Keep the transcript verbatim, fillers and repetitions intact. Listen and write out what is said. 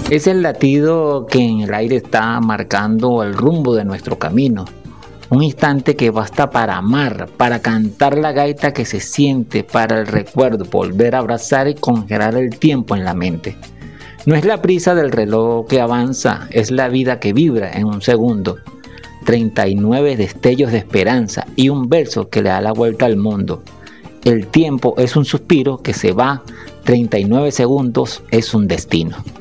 Es el latido que en el aire está marcando el rumbo de nuestro camino. Un instante que basta para amar, para cantar la gaita que se siente, para el recuerdo, volver a abrazar y congelar el tiempo en la mente. No es la prisa del reloj que avanza, es la vida que vibra en un segundo. treinta y nueve destellos de esperanza y un verso que le da la vuelta al mundo. El tiempo es un suspiro que se va, treinta y nueve segundos es un destino.